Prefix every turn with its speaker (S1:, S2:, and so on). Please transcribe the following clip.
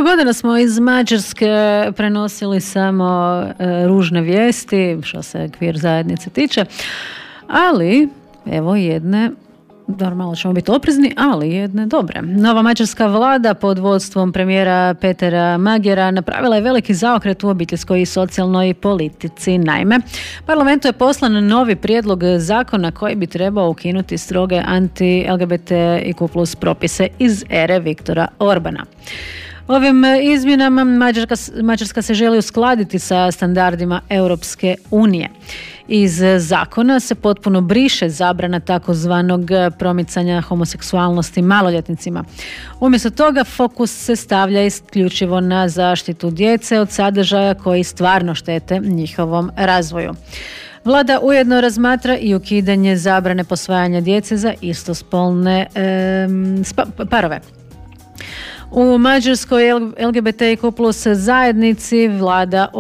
S1: godina smo iz Mađarske prenosili samo ružne vijesti što se queer zajednice tiče, ali evo jedne, normalno ćemo biti oprezni, ali jedne dobre. Nova mađarska vlada pod vodstvom premijera Petera Magyara napravila je veliki zaokret u obiteljskoj i socijalnoj politici. Naime, parlamentu je poslan novi prijedlog zakona koji bi trebao ukinuti stroge anti-LGBTIQ+ propise iz ere Viktora Orbana. Ovim izmjenama Mađarska se želi uskladiti sa standardima Europske unije. Iz zakona se potpuno briše zabrana takozvanog promicanja homoseksualnosti maloljetnicima. Umjesto toga fokus se stavlja isključivo na zaštitu djece od sadržaja koji stvarno štete njihovom razvoju. Vlada ujedno razmatra i ukidanje zabrane posvajanja djece za istospolne parove. U Mađarskoj LGBTIQ+ zajednici vlada